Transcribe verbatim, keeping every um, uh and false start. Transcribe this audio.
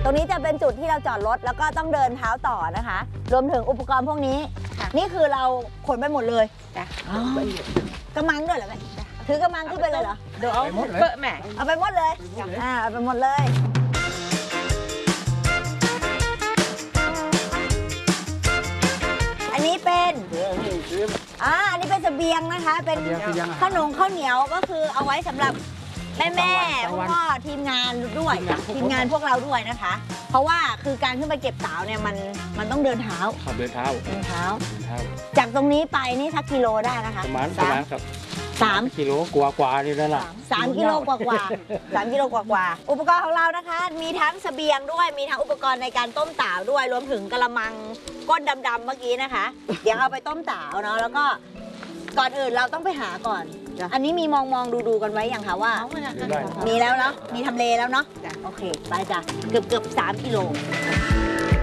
ตรงนี้จะเป็นจุดที่เราจอดรถแล้วก็ต้องเดินเท้าต่อนะคะรวมถึงอุปกรณ์พวกนี้นี่คือเราขนไปหมดเลยกระมังด้วยเหรอแม่ถือกระมังขึ้นไปเลยเหรอเดี๋ยวเอาเปิดแม่เอาไปหมดเลยอ่าเอาไปหมดเลยอันนี้เป็นอ่าอันนี้เป็นเสบียงนะคะเป็นขนมข้าวเหนียวก็คือเอาไว้สำหรับแม่แม่พ่อทีมงานด้วยทีมงานพวกเราด้วยนะคะเพราะว่าคือการขึ้นไปเก็บสาวเนี่ยมันมันต้องเดินเท้าขับเดินเท้าเดินเท้าจากตรงนี้ไปนี่สักกิโลได้นะคะประมาณประมาณครับสามกิโลกว่ากว่านี่แล้วล่ะสามกิโลกว่ากว่าสามกิโลกว่ากว่าอุปกรณ์ของเรานะคะมีทั้งเสบียงด้วยมีทั้งอุปกรณ์ในการต้มต่าวด้วยรวมถึงกระมังก้นดำๆเมื่อกี้นะคะเดี๋ยวเอาไปต้มต่าวเนาะแล้วก็ก่อนอื่นเราต้องไปหาก่อนอันนี้มีมองมองดูดูกันไว้อย่างคะว่ามีแล้วเนาะมีทำเลแล้วเนาะโอเคไปจ้ะเกือบเกือบสามกิโล